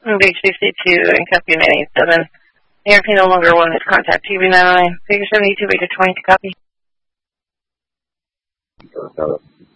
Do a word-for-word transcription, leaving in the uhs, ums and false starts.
Beach sixty-two and copy nine eighty-seven. The airplane no longer wanted to contact T V nine nine. Figure seventy-two, Victor twenty to copy.